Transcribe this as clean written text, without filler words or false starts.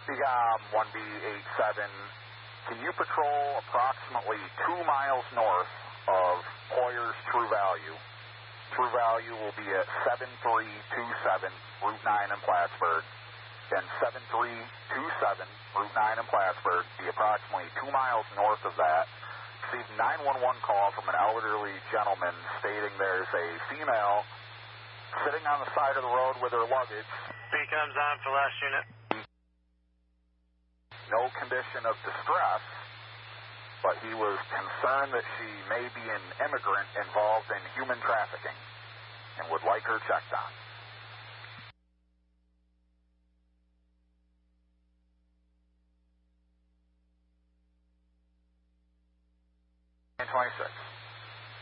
Begom 1B87, can you patrol approximately 2 miles north of Hoyer's True Value? True Value will be at 7327 Route 9 in Plattsburgh. Then 7327 Route 9 in Plattsburgh, be approximately 2 miles north of that. Received a 911 call from an elderly gentleman stating there's a female sitting on the side of the road with her luggage. Beacom's on for last unit. No condition of distress, but he was concerned that she may be an immigrant involved in human trafficking and would like her checked on.